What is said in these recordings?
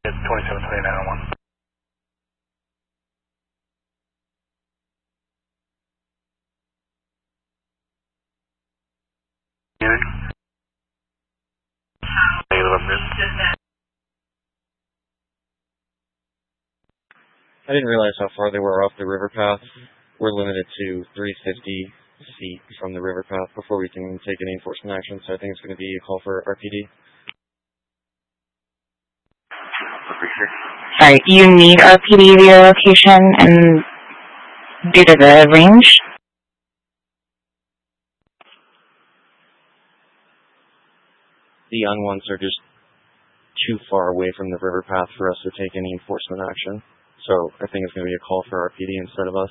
It's 272901. I didn't realize how far they were off the river path. We're limited to 350 feet from the river path before we can take any enforcement action, so I think it's going to be a call for RPD. Sorry, do you need RPD via location and due to the range? The young ones are just too far away from the river path for us to take any enforcement action. So I think it's going to be a call for RPD instead of us.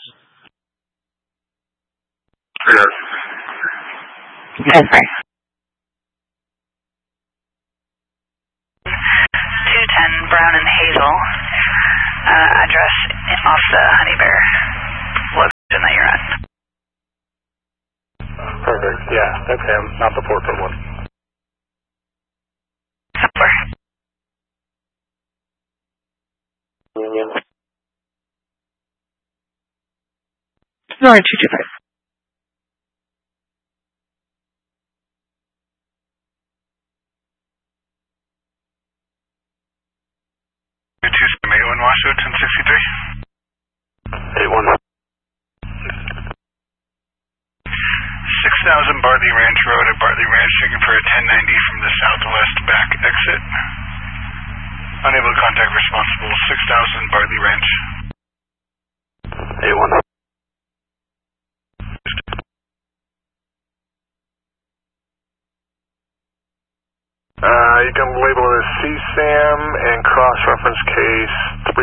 That's right. 210 Brown and Hazel. Address off the Honey Bear location that you're at. Perfect. Yeah, that's him, not the 4-foot one. Union. Sorry, 225. Washington 63. 81. 6,000 Bartley Ranch Road at Bartley Ranch, checking for a 1090 from the southwest back exit. Unable to contact responsible, 6,000 Bartley Ranch. 81. You can label it as CSAM and cross-reference case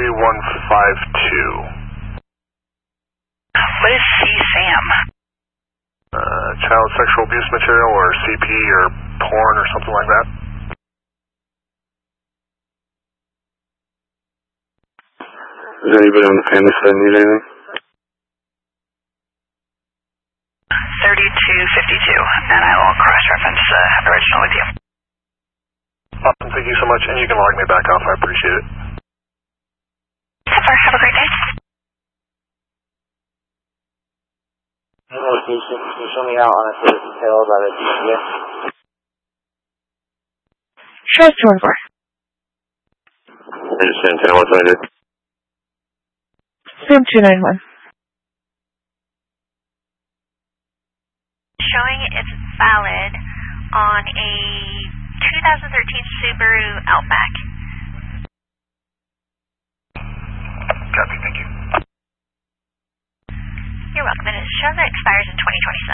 3152. What is CSAM? Child sexual abuse material or CP or porn or something like that. Does anybody on the family side need anything? 3252, and I will cross-reference the original with you. Awesome, thank you so much, and you can log me back off, I appreciate it. Have a great day. Location, can you show me out on a further detail about a GPS? Show us 214. I just sent 10 what's I did. Room 291. Showing it's valid on a 2013 Subaru Outback. Copy, thank you. You're welcome. And it shows that expires in 2027.